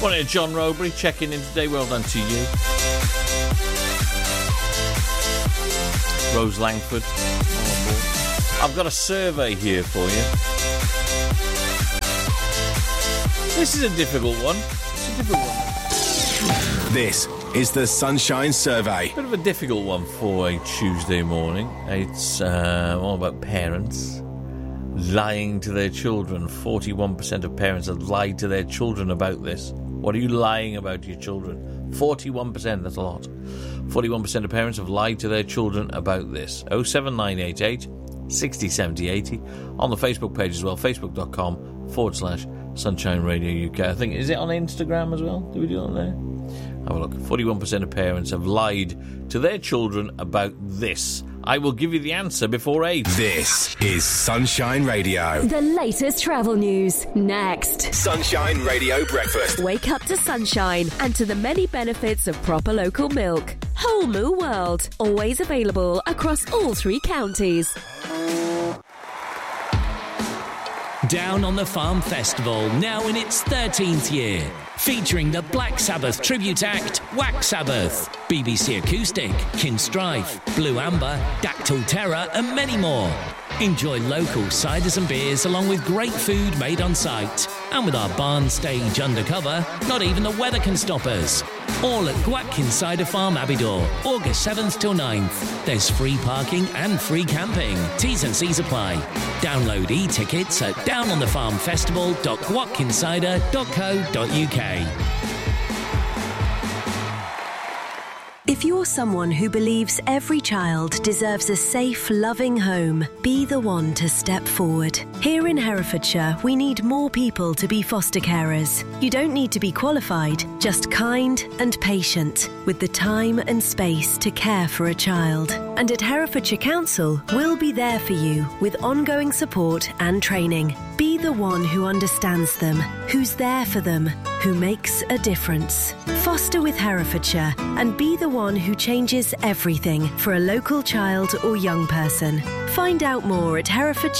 Morning to John Robury, checking in today. Well done to you. Rose Langford. I've got a survey here for you. This is a difficult one. This is the Sunshine Survey. Bit of a difficult one for a Tuesday morning. It's all about parents lying to their children. 41% of parents have lied to their children about this. What are you lying about to your children? 41%, that's a lot. 41% of parents have lied to their children about this. 07988 60 70 80. On the Facebook page as well, facebook.com/Sunshine Radio UK. I think, is it on Instagram as well? Do we do it on there? Have a look. 41% of parents have lied to their children about this. I will give you the answer before 8. This is Sunshine Radio. The latest travel news, next. Sunshine Radio Breakfast. Wake up to sunshine and to the many benefits of proper local milk. Whole Moo World, always available across all 3 counties. Down on the Farm Festival, now in its 13th year. Featuring the Black Sabbath tribute act, Wax Sabbath, BBC Acoustic, Kinstrife, Blue Amber, Dactyl Terror and many more. Enjoy local ciders and beers along with great food made on site. And with our barn stage undercover, not even the weather can stop us. All at Gwatkin Cider Farm, Abbeydoor, August 7th till 9th. There's free parking and free camping. T's and C's apply. Download e-tickets at downonthefarmfestival.gwatkincider.co.uk. If you're someone who believes every child deserves a safe, loving home, be the one to step forward. Here in Herefordshire, we need more people to be foster carers. You don't need to be qualified, just kind and patient, with the time and space to care for a child. And at Herefordshire Council, we'll be there for you with ongoing support and training. Be the one who understands them, who's there for them, who makes a difference. Foster with Herefordshire and be the one who changes everything for a local child or young person. Find out more at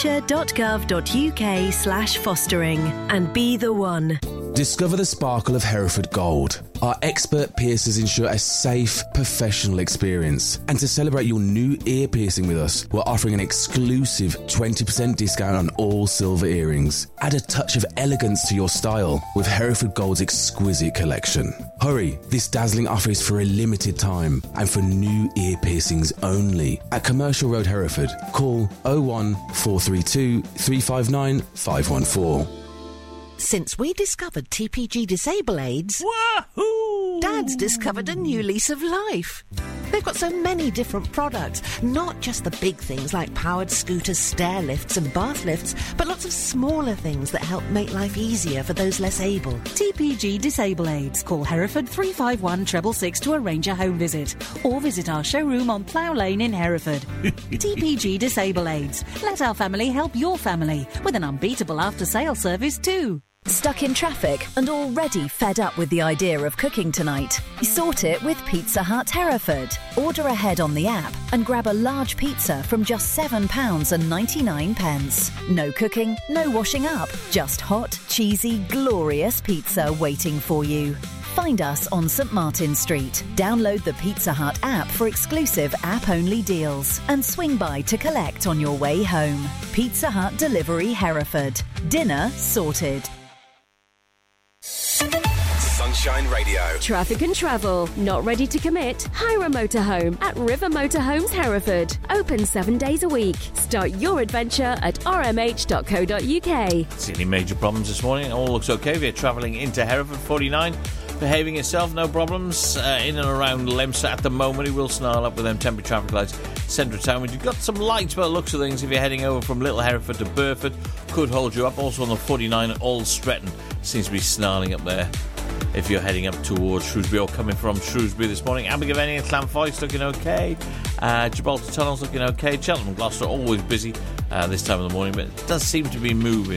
herefordshire.gov.uk/fostering and be the one. Discover the sparkle of Hereford Gold. Our expert piercers ensure a safe, professional experience. And to celebrate your new ear piercing with us, we're offering an exclusive 20% discount on all silver earrings. Add a touch of elegance to your style with Hereford Gold's exquisite collection. Hurry, this dazzling offer is for a limited time and for new ear piercings only. At Commercial Road, Hereford, call 01432 359 514. Since we discovered TPG Disable Aids, Wahoo! Dad's discovered a new lease of life. They've got so many different products, not just the big things like powered scooters, stair lifts and bath lifts, but lots of smaller things that help make life easier for those less able. TPG Disable Aids. Call Hereford 351 666 to arrange a home visit or visit our showroom on Plough Lane in Hereford. TPG Disable Aids. Let our family help your family with an unbeatable after-sale service too. Stuck in traffic and already fed up with the idea of cooking tonight? Sort it with Pizza Hut Hereford. Order ahead on the app and grab a large pizza from just £7.99. No cooking, no washing up, just hot, cheesy, glorious pizza waiting for you. Find us on St Martin Street. Download the Pizza Hut app for exclusive app-only deals and swing by to collect on your way home. Pizza Hut Delivery Hereford. Dinner sorted. Sunshine Radio. Traffic and travel. Not ready to commit? Hire a motorhome at River Motorhomes Hereford. Open 7 days a week. Start your adventure at rmh.co.uk. See any major problems this morning? All looks okay. If you're travelling into Hereford, 49. Behaving yourself, no problems. In and around Lemsa at the moment, it will snarl up with them temporary traffic lights. Centre of town, you've got some lights by the looks of things. If you're heading over from Little Hereford to Burford, could hold you up. Also on the 49 at Old Stretton, seems to be snarling up there. If you're heading up towards Shrewsbury or coming from Shrewsbury this morning, Abergavenny and Llanfoy's looking okay. Gibraltar Tunnel's looking okay. Cheltenham and Gloucester always busy this time of the morning, but it does seem to be moving.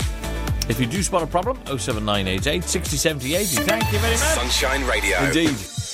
If you do spot a problem, 07988 60 70 80. Thank you very much. Sunshine Radio. Indeed.